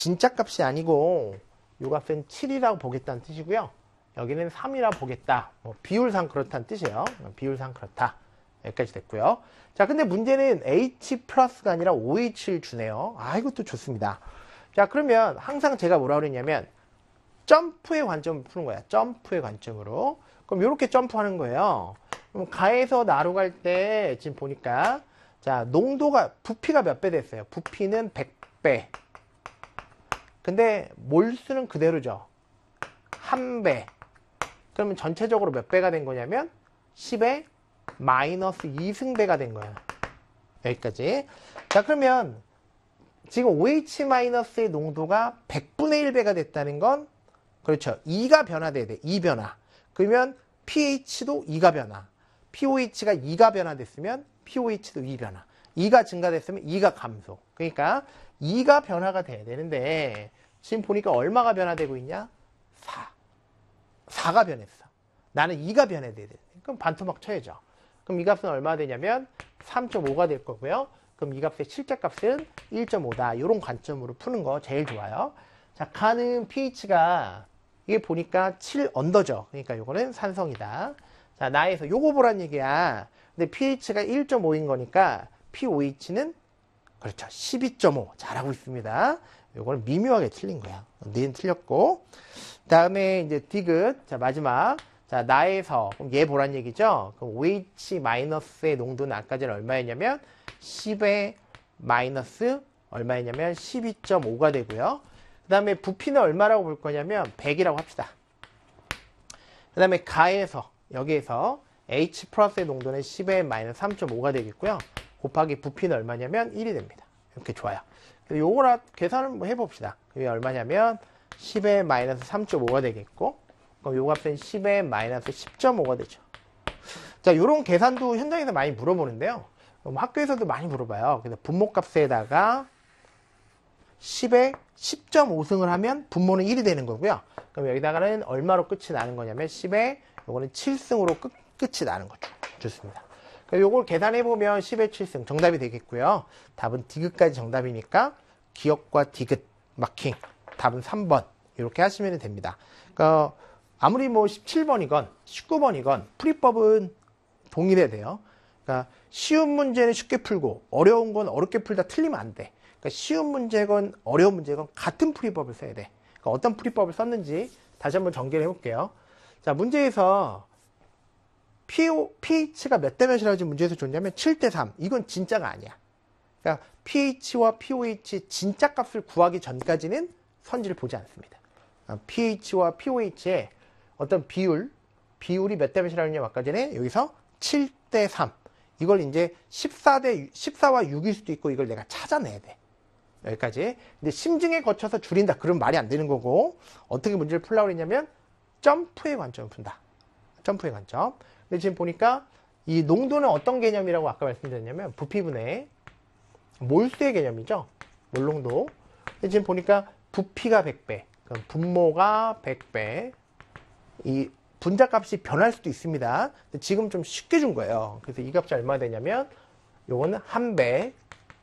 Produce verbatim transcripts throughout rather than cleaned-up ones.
진짜 값이 아니고 요 값은 칠이라고 보겠다는 뜻이고요. 여기는 삼이라고 보겠다. 뭐 비율상 그렇다는 뜻이에요. 비율상 그렇다. 여기까지 됐고요. 자, 근데 문제는 H 플러스가 아니라 오에이치를 주네요. 아, 이것도 좋습니다. 자, 그러면 항상 제가 뭐라 그랬냐면 점프의 관점을 푸는 거야. 점프의 관점으로. 그럼 이렇게 점프하는 거예요. 그럼 가에서 나로 갈 때 지금 보니까 자, 농도가 부피가 몇 배 됐어요? 부피는 백 배. 근데 몰수는 그대로죠. 한 배. 그러면 전체적으로 몇 배가 된 거냐면 십의 마이너스 이 승배가 된 거야. 여기까지. 자, 그러면 지금 오에이치-의 농도가 백분의 일 배가 됐다는 건 그렇죠. 이가 변화돼야 돼. 이 변화. 그러면 pH도 이가 변화. 피오에이치가 이가 변화됐으면 피오에이치도 이 변화. 이가 증가됐으면 이가 감소. 그러니까 이가 변화가 돼야 되는데 지금 보니까 얼마가 변화되고 있냐? 사. 사가 변했어. 나는 이가 변해야 돼. 그럼 반토막 쳐야죠. 그럼 이 값은 얼마가 되냐면 삼 점 오가 될 거고요. 그럼 이 값의 실제값은 일 점 오다. 이런 관점으로 푸는 거 제일 좋아요. 자, 가는 pH가 이게 보니까 칠 언더죠. 그러니까 요거는 산성이다. 자, 나에서 요거 보란 얘기야. 근데 pH가 일 점 오인 거니까 피오에이치는 그렇죠. 십이 점 오. 잘하고 있습니다. 요거는 미묘하게 틀린 거야. 얘는 틀렸고. 다음에 이제 디귿. 자, 마지막. 자, 나에서. 그럼 얘 보란 얘기죠? 그럼 오에이치-의 농도는 아까 전에 얼마였냐면 십의 마이너스 얼마였냐면 십이 점 오가 되고요. 그 다음에 부피는 얼마라고 볼 거냐면 백이라고 합시다. 그 다음에 가에서 여기에서 H 플러스의 농도는 십의 마이너스 삼 점 오가 되겠고요. 곱하기 부피는 얼마냐면 일이 됩니다. 이렇게 좋아요. 요거라 계산을 뭐 해봅시다. 그게 얼마냐면 십의 마이너스 삼 점 오가 되겠고, 그럼 요 값은 십의 마이너스 십 점 오가 되죠. 자, 요런 계산도 현장에서 많이 물어보는데요. 그럼 학교에서도 많이 물어봐요. 그래서 분모값에다가 십에 십 점 오 승을 하면 분모는 일이 되는 거고요. 그럼 여기다가는 얼마로 끝이 나는 거냐면 십에 요거는 칠 승으로 끝, 끝이 나는 거죠. 좋습니다. 요걸 계산해보면 십의 칠 승 정답이 되겠고요. 답은 디귿까지 정답이니까 기억과 디귿 마킹. 답은 삼 번. 이렇게 하시면 됩니다. 그러니까 아무리 뭐 십칠 번이건 십구 번이건 풀이법은 동일해야 돼요. 그러니까 쉬운 문제는 쉽게 풀고 어려운 건 어렵게 풀다 틀리면 안 돼. 그러니까 쉬운 문제건 어려운 문제건 같은 풀이법을 써야 돼. 그러니까 어떤 풀이법을 썼는지 다시 한번 정리를 해볼게요. 자, 문제에서 pH가 몇 대 몇이라고 문제에서 줬냐면 칠 대 삼. 이건 진짜가 아니야. 그러니까 pH와 피오에이치 진짜 값을 구하기 전까지는 선지를 보지 않습니다. pH와 피오에이치의 어떤 비율, 비율이 몇 대 몇이라고 했냐면 아까 전에 여기서 칠 대 삼. 이걸 이제 십사 대, 십사와 육일 수도 있고 이걸 내가 찾아내야 돼. 여기까지. 근데 심증에 거쳐서 줄인다. 그러면 말이 안 되는 거고 어떻게 문제를 풀려고 했냐면 점프의 관점을 푼다. 점프의 관점. 근데 지금 보니까 이 농도는 어떤 개념이라고 아까 말씀드렸냐면 부피분의 몰수의 개념이죠. 몰농도. 근데 지금 보니까 부피가 백 배, 그럼 분모가 백 배. 이 분자값이 변할 수도 있습니다. 근데 지금 좀 쉽게 준 거예요. 그래서 이 값이 얼마 되냐면 요거는 한 배.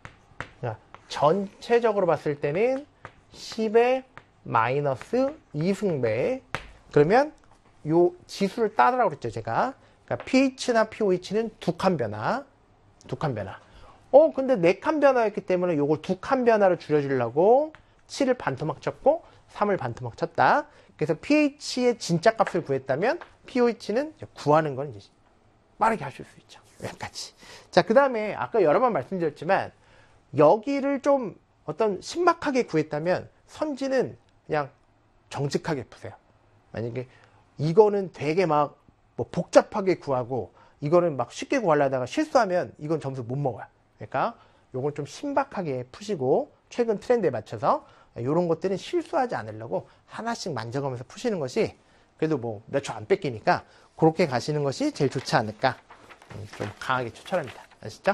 전체적으로 봤을 때는 십의 마이너스 이 승배. 그러면 요 지수를 따르라고 그랬죠, 제가. 그러니까 pH나 피오에이치는 두 칸 변화. 두 칸 변화. 어, 근데 네 칸 변화였기 때문에 요걸 두 칸 변화로 줄여주려고 칠을 반토막 쳤고 삼을 반토막 쳤다. 그래서 pH의 진짜 값을 구했다면 피오에이치는 구하는 건 이제 빠르게 하실 수 있죠. 여기까지. 자, 그 다음에 아까 여러 번 말씀드렸지만 여기를 좀 어떤 신박하게 구했다면 선지는 그냥 정직하게 푸세요. 만약에 이거는 되게 막 뭐 복잡하게 구하고 이거는 막 쉽게 구하려다가 실수하면 이건 점수 못 먹어요. 그러니까 요건 좀 신박하게 푸시고 최근 트렌드에 맞춰서 이런 것들은 실수하지 않으려고 하나씩 만져가면서 푸시는 것이 그래도 뭐 몇 초 안 뺏기니까 그렇게 가시는 것이 제일 좋지 않을까 좀 강하게 추천합니다. 아시죠?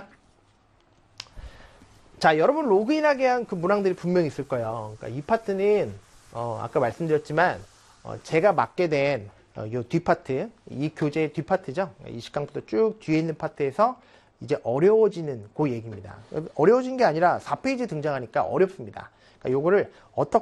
자, 여러분 로그인하게 한 그 문항들이 분명히 있을 거예요. 그러니까 이 파트는 어, 아까 말씀드렸지만 어, 제가 맡게 된 어, 요 뒷파트, 이 교재의 뒷파트죠. 이십 강부터 쭉 뒤에 있는 파트에서 이제 어려워지는 그 얘기입니다. 어려워진 게 아니라 사 페이지 등장하니까 어렵습니다. 그러니까 요거를 어떻게